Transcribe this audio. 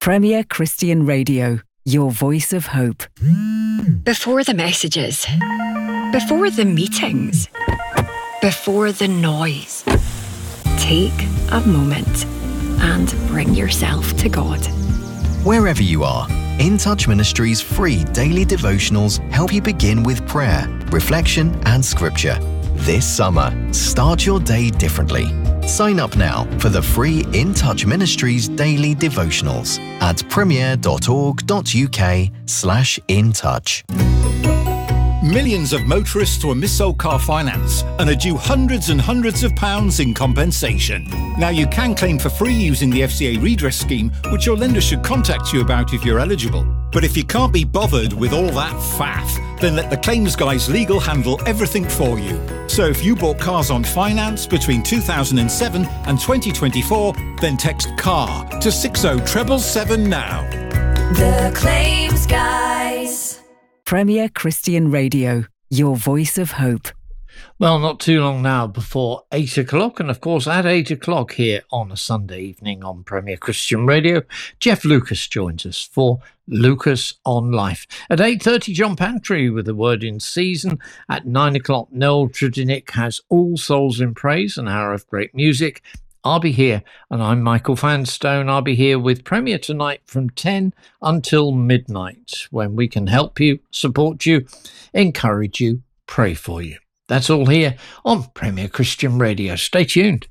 Premier Christian Radio, your voice of hope. Before the messages, before the meetings, before the noise, take a moment and bring yourself to God. Wherever you are, In Touch Ministries' free daily devotionals help you begin with prayer, reflection and scripture. This summer, start your day differently. Sign up now for the free In Touch Ministries daily devotionals at premier.org.uk/intouch. Millions of motorists were mis-sold car finance and are due hundreds and hundreds of pounds in compensation. Now you can claim for free using the FCA redress scheme, which your lender should contact you about if you're eligible. But if you can't be bothered with all that faff, then let the claims guys legal handle everything for you. So if you bought cars on finance between 2007 and 2024, then text CAR to 60777 now. The Claims Guys. Premier Christian Radio, your voice of hope. Well, not too long now before 8 o'clock, and of course at 8 o'clock here on a Sunday evening on Premier Christian Radio, Jeff Lucas joins us for Lucas on Life. At 8:30, John Pantry with a word in season. At 9 o'clock, Noel Trudinick has All Souls in Praise, an hour of great music. I'll be here, and I'm Michael Vanstone. I'll be here with Premier tonight from 10 until midnight, when we can help you, support you, encourage you, pray for you. That's all here on Premier Christian Radio. Stay tuned.